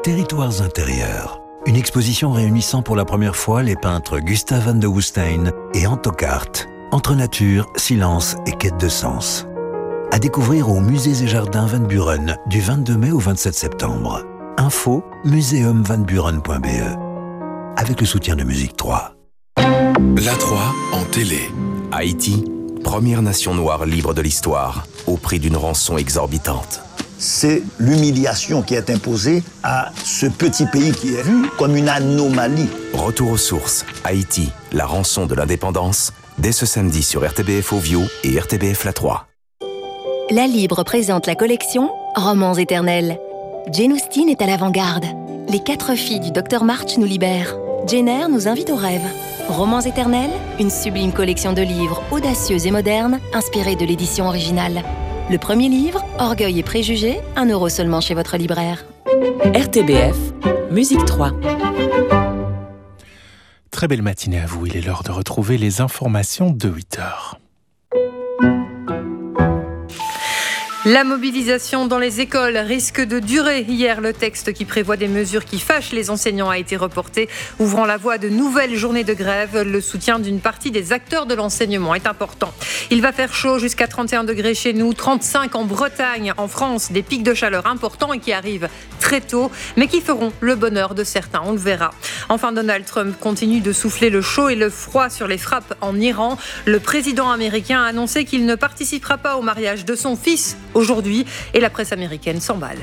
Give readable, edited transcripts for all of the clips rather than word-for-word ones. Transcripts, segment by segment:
Territoires intérieurs. Une exposition réunissant pour la première fois les peintres Gustave van de Woestijn et Anto Kaart. Entre nature, silence et quête de sens. À découvrir au Musées et Jardins Van Buren du 22 mai au 27 septembre. Info museumvanburen.be. Avec le soutien de Musique 3. La 3 en télé. Haïti, première nation noire libre de l'histoire, au prix d'une rançon exorbitante. C'est l'humiliation qui est imposée à ce petit pays qui est vu comme une anomalie. Retour aux sources. Haïti, la rançon de l'indépendance, dès ce samedi sur RTBF Ovio et RTBF La 3. La Libre présente la collection Romans éternels. Jane Austen est à l'avant-garde. Les 4 filles du Dr March nous libèrent. Jane Eyre nous invite au rêve. Romans éternels, une sublime collection de livres audacieux et modernes, inspirés de l'édition originale. Le premier livre, Orgueil et préjugés, 1 € seulement chez votre libraire. RTBF, Musique 3. Très belle matinée à vous, il est l'heure de retrouver les informations de 8h. La mobilisation dans les écoles risque de durer. Hier, le texte qui prévoit des mesures qui fâchent les enseignants a été reporté, ouvrant la voie à de nouvelles journées de grève. Le soutien d'une partie des acteurs de l'enseignement est important. Il va faire chaud jusqu'à 31 degrés chez nous, 35 en Bretagne, en France, des pics de chaleur importants et qui arrivent très tôt, mais qui feront le bonheur de certains, on le verra. Enfin, Donald Trump continue de souffler le chaud et le froid sur les frappes en Iran. Le président américain a annoncé qu'il ne participera pas au mariage de son fils aujourd'hui, et la presse américaine s'emballe.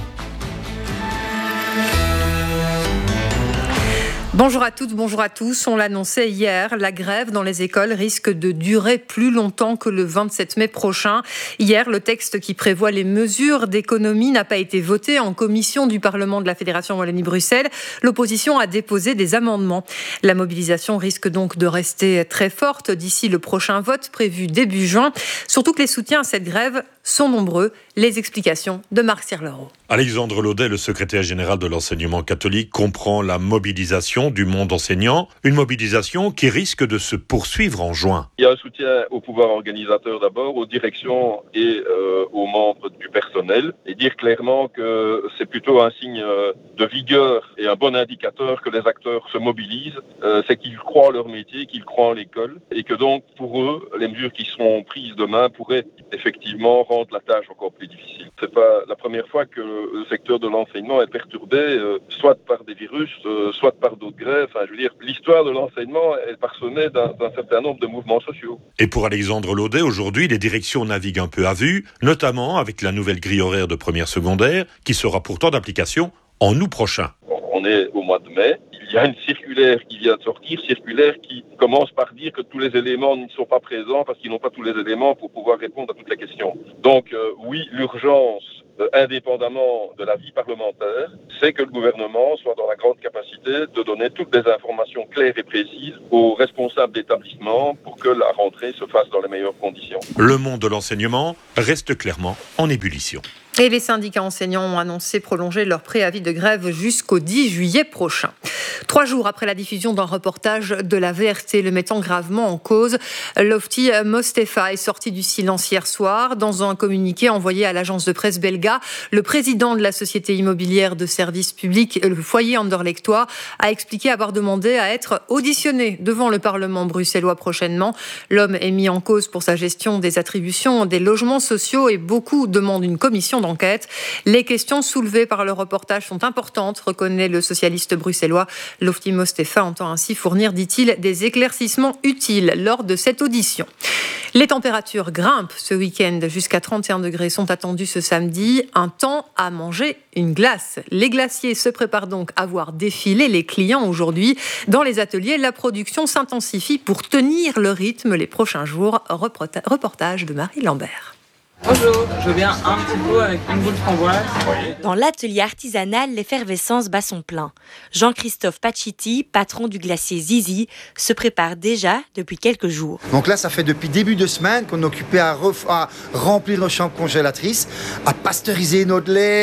Bonjour à toutes, bonjour à tous. On l'annonçait hier, la grève dans les écoles risque de durer plus longtemps que le 27 mai prochain. Hier, le texte qui prévoit les mesures d'économie n'a pas été voté en commission du Parlement de la Fédération Wallonie-Bruxelles. L'opposition a déposé des amendements. La mobilisation risque donc de rester très forte d'ici le prochain vote prévu début juin. Surtout que les soutiens à cette grève sont nombreux. Les explications de Marc Sirleroux. Alexandre Laudet, le secrétaire général de l'enseignement catholique, comprend la mobilisation du monde enseignant, une mobilisation qui risque de se poursuivre en juin. Il y a un soutien au pouvoir organisateur d'abord, aux directions et aux membres du personnel, et dire clairement que c'est plutôt un signe de vigueur et un bon indicateur que les acteurs se mobilisent, c'est qu'ils croient en leur métier, qu'ils croient en l'école, et que donc pour eux, les mesures qui seront prises demain pourraient effectivement rendre la tâche encore plus difficile. C'est pas la première fois que le secteur de l'enseignement est perturbé, soit par des virus, soit par d'autres grèves. Enfin, je veux dire, l'histoire de l'enseignement est parsemée d'un certain nombre de mouvements sociaux. Et pour Alexandre Laudet, aujourd'hui, les directions naviguent un peu à vue, notamment avec la nouvelle grille horaire de première secondaire, qui sera pourtant d'application en août prochain. On est au mois de mai. Il y a une circulaire qui vient de sortir, circulaire qui commence par dire que tous les éléments ne sont pas présents parce qu'ils n'ont pas tous les éléments pour pouvoir répondre à toutes les questions. Donc oui, l'urgence, indépendamment de la vie parlementaire, c'est que le gouvernement soit dans la grande capacité de donner toutes les informations claires et précises aux responsables d'établissement pour que la rentrée se fasse dans les meilleures conditions. Le monde de l'enseignement reste clairement en ébullition. Et les syndicats enseignants ont annoncé prolonger leur préavis de grève jusqu'au 10 juillet prochain. 3 jours après la diffusion d'un reportage de la VRT le mettant gravement en cause, Lofty Mostefa est sorti du silence hier soir. Dans un communiqué envoyé à l'agence de presse belga, le président de la société immobilière de services publics, le foyer Anderlechtois, a expliqué avoir demandé à être auditionné devant le Parlement bruxellois prochainement. L'homme est mis en cause pour sa gestion des attributions des logements sociaux et beaucoup demandent une commission d'enquête. Les questions soulevées par le reportage sont importantes, reconnaît le socialiste bruxellois. Lofty Mostefa entend ainsi fournir, dit-il, des éclaircissements utiles lors de cette audition. Les températures grimpent ce week-end. Jusqu'à 31 degrés sont attendus ce samedi. Un temps à manger une glace. Les glaciers se préparent donc à voir défiler les clients aujourd'hui. Dans les ateliers, la production s'intensifie pour tenir le rythme les prochains jours. Reportage de Marie Lambert. Bonjour, je veux bien un petit pot avec une boule de framboise. Dans l'atelier artisanal, l'effervescence bat son plein. Jean-Christophe Pachiti, patron du glacier Zizi, se prépare déjà depuis quelques jours. Donc là, ça fait depuis début de semaine qu'on est occupé à remplir nos chambres congélatrices, à pasteuriser notre lait,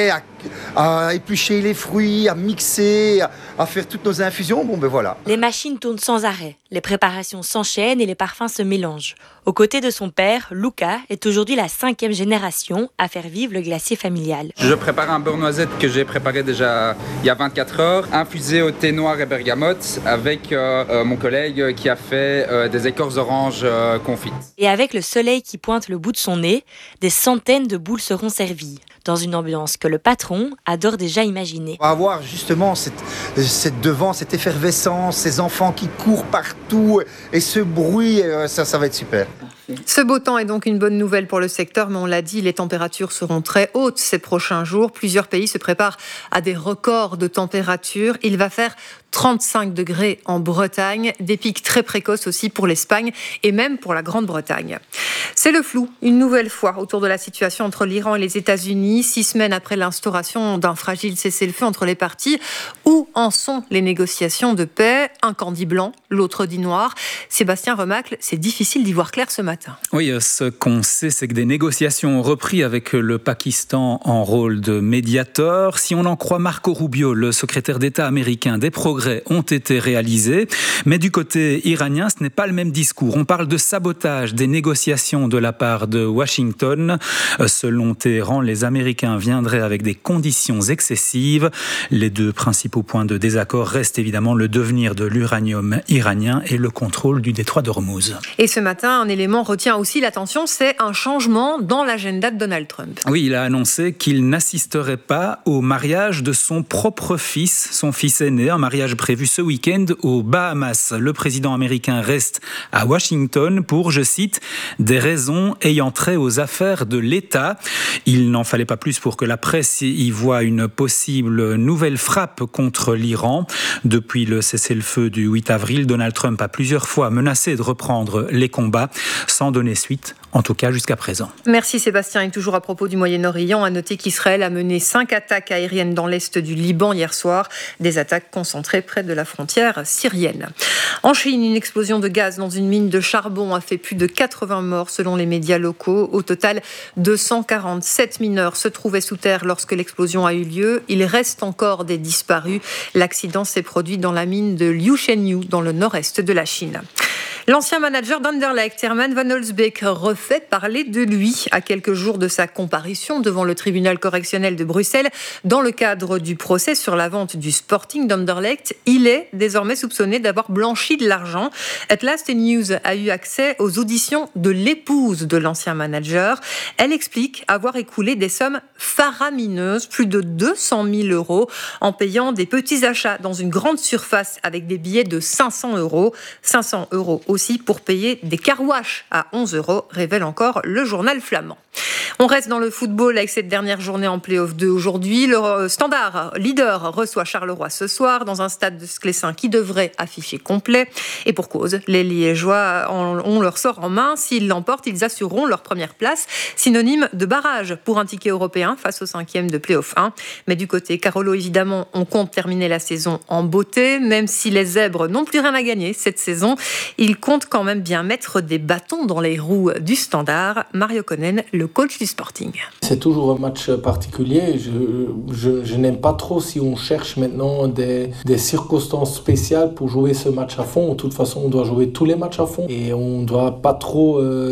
à éplucher les fruits, à mixer, à faire toutes nos infusions. Bon, ben voilà. Les machines tournent sans arrêt, les préparations s'enchaînent et les parfums se mélangent. Aux côtés de son père, Luca est aujourd'hui la 5e génération à faire vivre le glacier familial. Je prépare un beurre noisette que j'ai préparé déjà il y a 24 heures, infusé au thé noir et bergamote avec mon collègue qui a fait des écorces d'orange confites. Et avec le soleil qui pointe le bout de son nez, des centaines de boules seront servies, dans une ambiance que le patron adore déjà imaginer. On va avoir justement cette effervescence, ces enfants qui courent partout et ce bruit, ça va être super. Ce beau temps est donc une bonne nouvelle pour le secteur, mais on l'a dit, les températures seront très hautes ces prochains jours. Plusieurs pays se préparent à des records de température. Il va faire 35 degrés en Bretagne, des pics très précoces aussi pour l'Espagne et même pour la Grande-Bretagne. C'est le flou, une nouvelle fois, autour de la situation entre l'Iran et les États-Unis, 6 semaines après l'instauration d'un fragile cessez-le-feu entre les parties. Où en sont les négociations de paix ? Un camp dit blanc, l'autre dit noir. Sébastien Remacle, c'est difficile d'y voir clair ce matin. Oui, ce qu'on sait, c'est que des négociations ont repris avec le Pakistan en rôle de médiateur. Si on en croit Marco Rubio, le secrétaire d'État américain, des progrès ont été réalisés. Mais du côté iranien, ce n'est pas le même discours. On parle de sabotage des négociations de la part de Washington. Selon Téhéran, les Américains viendraient avec des conditions excessives. Les deux principaux points de désaccord restent évidemment le devenir de l'uranium iranien et le contrôle du détroit d'Ormuz. Et ce matin, un élément retient aussi l'attention, c'est un changement dans l'agenda de Donald Trump. Oui, il a annoncé qu'il n'assisterait pas au mariage de son propre fils, son fils aîné, un mariage prévu ce week-end aux Bahamas. Le président américain reste à Washington pour, je cite, des raisons ayant trait aux affaires de l'État. Il n'en fallait pas plus pour que la presse y voie une possible nouvelle frappe contre l'Iran. Depuis le cessez-le-feu du 8 avril, Donald Trump a plusieurs fois menacé de reprendre les combats, sans donner suite, en tout cas jusqu'à présent. Merci Sébastien. Et toujours à propos du Moyen-Orient, à noter qu'Israël a mené 5 attaques aériennes dans l'est du Liban hier soir, des attaques concentrées près de la frontière syrienne. En Chine, une explosion de gaz dans une mine de charbon a fait plus de 80 morts selon les médias locaux. Au total, 247 mineurs se trouvaient sous terre lorsque l'explosion a eu lieu. Il reste encore des disparus. L'accident s'est produit dans la mine de Liushenyu, dans le nord-est de la Chine. L'ancien manager d'Anderlecht, Herman van Holzbeek, refait parler de lui à quelques jours de sa comparution devant le tribunal correctionnel de Bruxelles. Dans le cadre du procès sur la vente du Sporting d'Anderlecht, il est désormais soupçonné d'avoir blanchi de l'argent. Atlas News a eu accès aux auditions de l'épouse de l'ancien manager. Elle explique avoir écoulé des sommes faramineuses, plus de 200 000 euros, en payant des petits achats dans une grande surface avec des billets de 500 euros. 500 euros aussi pour payer des car-wash à 11 euros, révèle encore le journal flamand. On reste dans le football avec cette dernière journée en play-off 2 aujourd'hui. Le Standard, leader, reçoit Charleroi ce soir dans un stade de Sclessin qui devrait afficher complet. Et pour cause, les Liégeois ont leur sort en main. S'ils l'emportent, ils assureront leur première place, synonyme de barrage pour un ticket européen face au 5e de play-off 1. Mais du côté Carolo, évidemment, on compte terminer la saison en beauté. Même si les Zèbres n'ont plus rien à gagner cette saison, ils comptent quand même bien mettre des bâtons dans les roues du Standard. Mario Konen, le coach du Sporting. C'est toujours un match particulier. Je n'aime pas trop si on cherche maintenant des circonstances spéciales pour jouer ce match à fond. De toute façon, on doit jouer tous les matchs à fond et on ne doit pas trop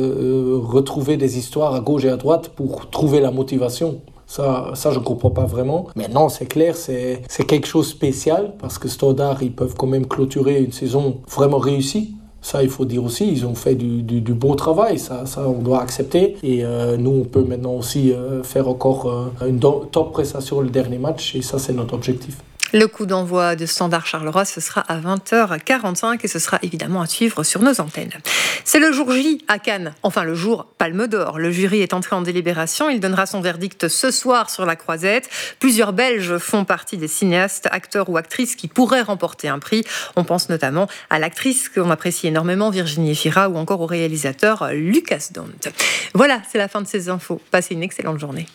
retrouver des histoires à gauche et à droite pour trouver la motivation. Ça, je ne comprends pas vraiment. Mais non, c'est clair, c'est quelque chose de spécial parce que Standard, ils peuvent quand même clôturer une saison vraiment réussie. Ça, il faut dire aussi, ils ont fait du beau travail, ça on doit accepter. Et nous, on peut maintenant aussi faire encore une top prestation le dernier match, et ça, c'est notre objectif. Le coup d'envoi de Standard Charleroi, ce sera à 20h45 et ce sera évidemment à suivre sur nos antennes. C'est le jour J à Cannes, enfin le jour Palme d'Or. Le jury est entré en délibération, il donnera son verdict ce soir sur La Croisette. Plusieurs Belges font partie des cinéastes, acteurs ou actrices qui pourraient remporter un prix. On pense notamment à l'actrice qu'on apprécie énormément, Virginie Efira, ou encore au réalisateur Lucas Dont. Voilà, c'est la fin de ces infos. Passez une excellente journée.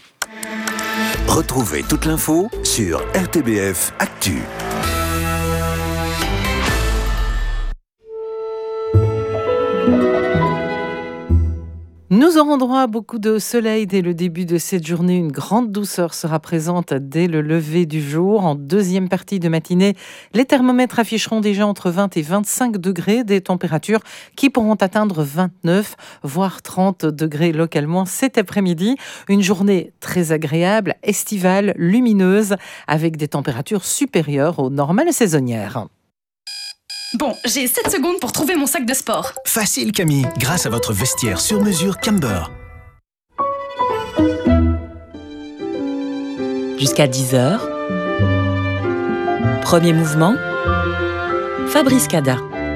Retrouvez toute l'info sur RTBF Actu. Nous aurons droit à beaucoup de soleil dès le début de cette journée. Une grande douceur sera présente dès le lever du jour. En deuxième partie de matinée, les thermomètres afficheront déjà entre 20 et 25 degrés, des températures qui pourront atteindre 29 voire 30 degrés localement cet après-midi. Une journée très agréable, estivale, lumineuse, avec des températures supérieures aux normales saisonnières. Bon, j'ai 7 secondes pour trouver mon sac de sport. Facile Camille, grâce à votre vestiaire sur mesure Camber. Jusqu'à 10h. Premier mouvement. Fabrice Cada.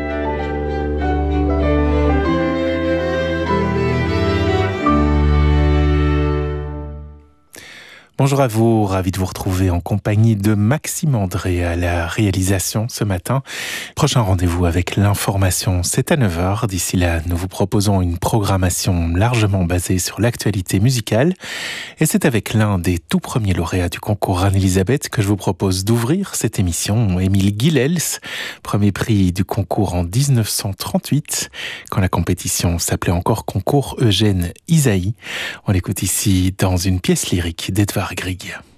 Bonjour à vous, ravi de vous retrouver en compagnie de Maxime André à la réalisation ce matin. Prochain rendez-vous avec l'information, c'est à 9h. D'ici là, nous vous proposons une programmation largement basée sur l'actualité musicale. Et c'est avec l'un des tout premiers lauréats du concours Anne-Elisabeth que je vous propose d'ouvrir cette émission. Émile Guilels, premier prix du concours en 1938, quand la compétition s'appelait encore concours Eugène Isaïe. On l'écoute ici dans une pièce lyrique d'Edvard Grieg.